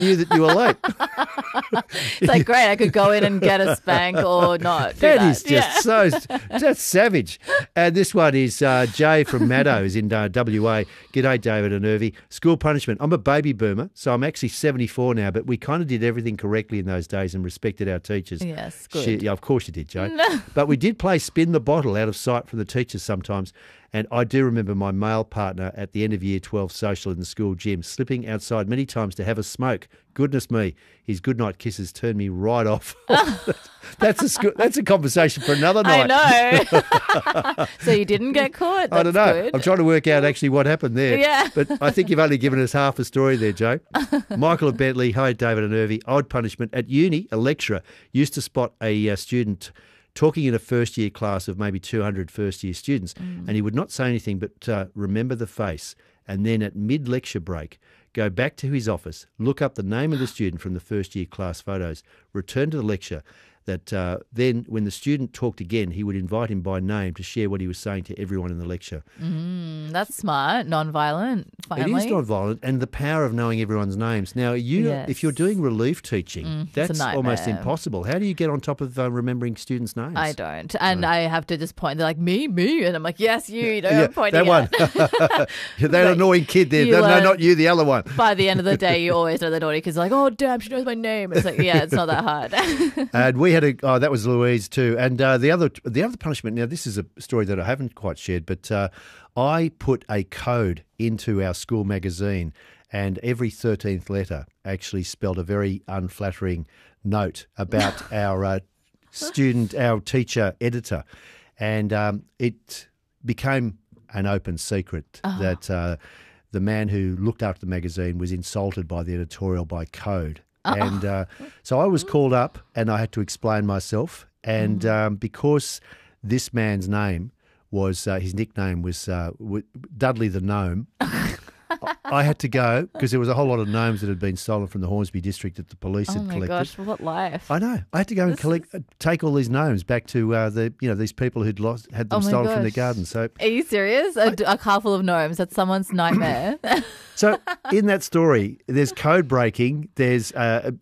knew that you were late. It's like, great, I could go in and get a spank or not do that. That is just that's savage. And this one is Jay from Maddows in WA. G'day, David and Irvy. School punishment. I'm a baby boomer, so I'm actually 74 now, but we kind of did everything correctly in those days and respected our teachers. Yes, good. Yeah, of course you did, Jay. But we did play spin the bottle out of sight from the teachers sometimes. And I do remember my male partner at the end of Year 12 social in the school gym slipping outside many times to have a smoke. Goodness me, his goodnight kisses turned me right off. That's a conversation for another night. I know. So you didn't get caught? I don't know. Good. I'm trying to work out actually what happened there. Yeah. But I think you've only given us half a story there, Joe. Michael of Bentley. Hi, David and Irvy. Odd punishment. At uni, a lecturer used to spot a student talking in a first-year class of maybe 200 first-year students, and he would not say anything but remember the face, and then at mid-lecture break, go back to his office, look up the name of the student from the first-year class photos, return to the lecture, that then when the student talked again, he would invite him by name to share what he was saying to everyone in the lecture. That's smart, non-violent, finally. It is non-violent, and the power of knowing everyone's names. Now, if you're doing relief teaching, that's almost impossible. How do you get on top of remembering students' names? I don't. And I have to just point. They're like, me? And I'm like, yes, you. I'm that pointing one. That annoying kid there. No, not you, the other one. By the end of the day, you always know the naughty kids are like, oh, damn, she knows my name. It's like, yeah, it's not that hard. And we had that was Louise too. And the other punishment, now this is a story that I haven't quite shared, but I put a code into our school magazine, and every 13th letter actually spelled a very unflattering note about our teacher editor. And it became an open secret that the man who looked after the magazine was insulted by the editorial by code. And so I was called up and I had to explain myself. And because this man's name was, his nickname was Dudley the Gnome, I had to go because there was a whole lot of gnomes that had been stolen from the Hornsby district that the police had collected. Oh my gosh, what life! I know. I had to go and take all these gnomes back to these people who'd had them stolen from their garden. So, are you serious? A car full of gnomes? That's someone's nightmare. So in that story, there's code breaking. There's an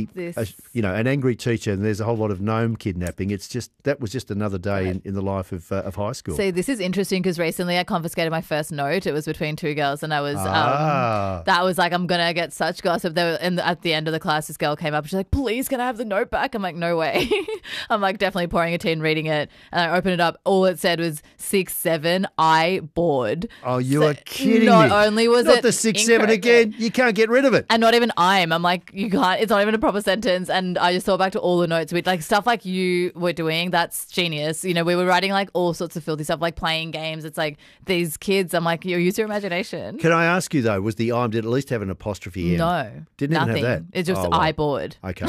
angry teacher, and there's a whole lot of gnome kidnapping. That was just another day in the life of high school. See, this is interesting because recently I confiscated my first note. It was between two girls, and I was that was like, I'm gonna get such gossip. At the end of the class, this girl came up and she's like, "Please, can I have the note back?" I'm like, "No way." I'm like definitely pouring a tea and reading it, and I opened it up. All it said was 6-7. I bored. Oh, you are kidding me! Not only was not it the 6-7 again. You can't get rid of it. And not even I'm like, you can't, it's not even a proper sentence. And I just thought back to all the notes with like stuff like you were doing. That's genius. You know, we were writing like all sorts of filthy stuff, like playing games. It's like these kids, I'm like, you use your imagination. Can I ask you though, was the did it at least have an apostrophe end? No. Didn't nothing. Even have that? It's just I bored. Okay.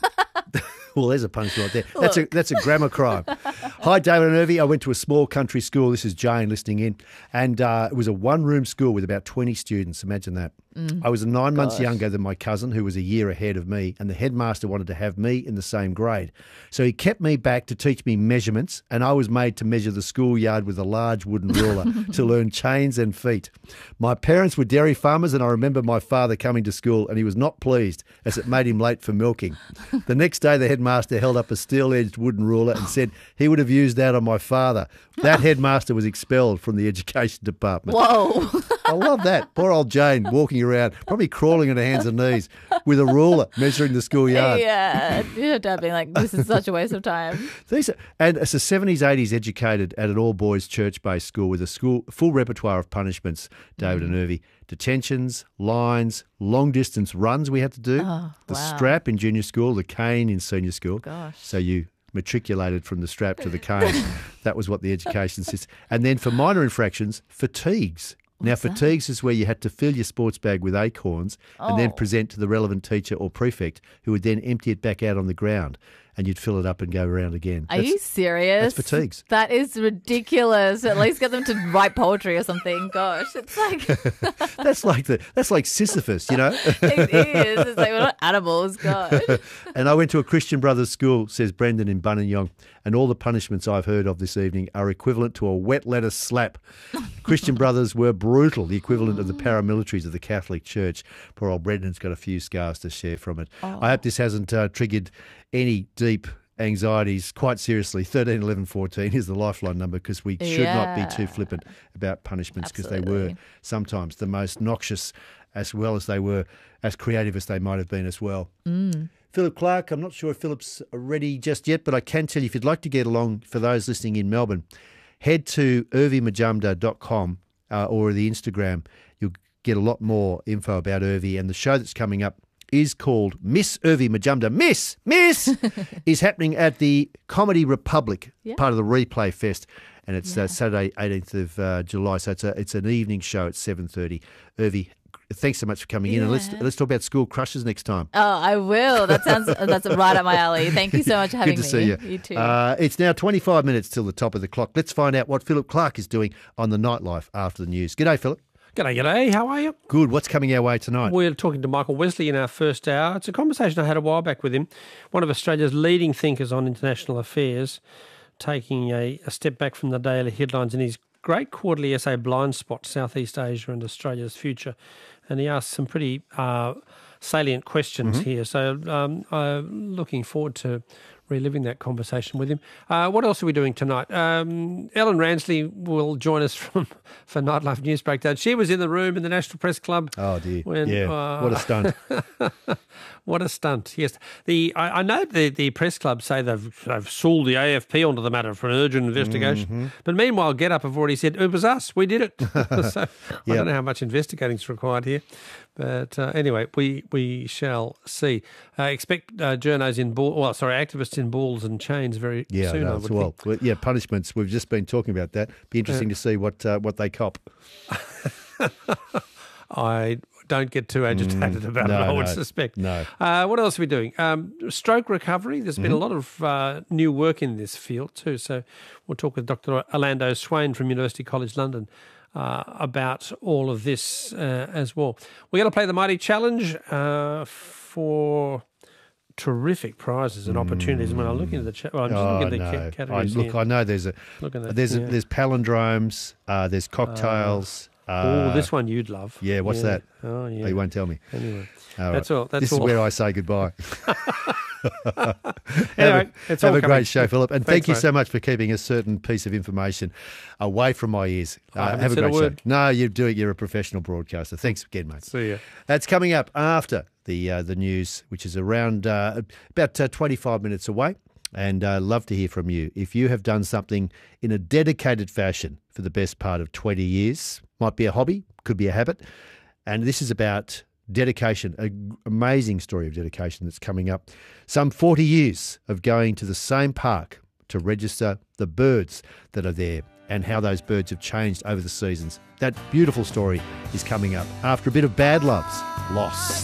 Well, there's a punishment right there. That's a grammar crime. Hi, David and Irvy. I went to a small country school. This is Jane listening in. And it was a one-room school with about 20 students. Imagine that. I was 9 months younger than my cousin, who was a year ahead of me, and the headmaster wanted to have me in the same grade. So he kept me back to teach me measurements, and I was made to measure the schoolyard with a large wooden ruler to learn chains and feet. My parents were dairy farmers, and I remember my father coming to school, and he was not pleased as it made him late for milking. The next day, the headmaster held up a steel-edged wooden ruler and said he would have used that on my father. That headmaster was expelled from the education department. Whoa. I love that. Poor old Jane walking around, probably crawling on her hands and knees with a ruler measuring the schoolyard. Yeah, Dad being like, this is such a waste of time. And it's a 70s, 80s educated at an all-boys church-based school with a full repertoire of punishments, David and Irvy. Detentions, lines, long-distance runs we had to do, the strap in junior school, the cane in senior school. Gosh. So you matriculated from the strap to the cane. That was what the education system. And then for minor infractions, fatigues. Now, fatigues is where you had to fill your sports bag with acorns and then present to the relevant teacher or prefect, who would then empty it back out on the ground. and you'd fill it up and go around again. Are you serious? That's fatigues. That is ridiculous. At least get them to write poetry or something. Gosh, it's like that's like Sisyphus, you know. It is. It's like we're not animals. Gosh. And I went to a Christian Brothers school, says Brendan in Buninyong, and all the punishments I've heard of this evening are equivalent to a wet lettuce slap. Christian Brothers were brutal, the equivalent of the paramilitaries of the Catholic Church. Poor old Brendan's got a few scars to share from it. I hope this hasn't triggered any deep anxieties. Quite seriously, 13 11 14 is the lifeline number, because we should not be too flippant about punishments, because they were sometimes the most noxious, as well as they were as creative as they might have been as well. Philip Clark, I'm not sure if Philip's ready just yet, but I can tell you, if you'd like to get along, for those listening in Melbourne, head to irvimajumder.com or the Instagram. You'll get a lot more info about Irvi, and the show that's coming up is called Miss Irvi Majumder. Miss is happening at the Comedy Republic, part of the Replay Fest, and it's Saturday, 18th of July. So it's an evening show at 7:30. Irvi, thanks so much for coming in, and let's talk about school crushes next time. Oh, I will. That's right up my alley. Thank you so much for having me. Good to see you. You too. It's now 25 minutes till the top of the clock. Let's find out what Philip Clark is doing on the Nightlife after the news. G'day, Philip. G'day. How are you? Good. What's coming our way tonight? We're talking to Michael Wesley in our first hour. It's a conversation I had a while back with him, one of Australia's leading thinkers on international affairs, taking a step back from the daily headlines in his great quarterly essay, Blind Spot, Southeast Asia and Australia's Future. And he asked some pretty salient questions here. So I'm looking forward to reliving that conversation with him. What else are we doing tonight? Ellen Ransley will join us for Nightlife News Breakdown. She was in the room in the National Press Club. Oh, dear. What a stunt. What a stunt, yes. I know the press club say they've sold the AFP onto the matter for an urgent investigation. But meanwhile, Get Up have already said, it was us, we did it. So I don't know how much investigating is required here. But anyway, we shall see. Expect activists in balls and chains very soon. I would think. Punishments. We've just been talking about that. Be interesting to see what they cop. I don't get too agitated about it, I would suspect. No. What else are we doing? Stroke recovery. There's been a lot of new work in this field too. So we'll talk with Dr. Orlando Swain from University College London about all of this as well. We're going to play the Mighty Challenge for terrific prizes and opportunities. When I look into the chat, I'm just looking at the categories. I know there's palindromes, there's cocktails. This one you'd love. Yeah, what's that? Oh, yeah. Oh, you won't tell me. Anyway, that's all. This is where I say goodbye. Anyway, have a great show, Philip. And thank you mate. so much for keeping a certain piece of information away from my ears. Have a great show. No, you do it. You're a professional broadcaster. Thanks again, mate. See you. That's coming up after the news, which is around about 25 minutes away. And I'd love to hear from you. If you have done something in a dedicated fashion for the best part of 20 years, might be a hobby, could be a habit. And this is about dedication, an amazing story of dedication that's coming up. Some 40 years of going to the same park to register the birds that are there and how those birds have changed over the seasons. That beautiful story is coming up after a bit of Bad Loves, Lost.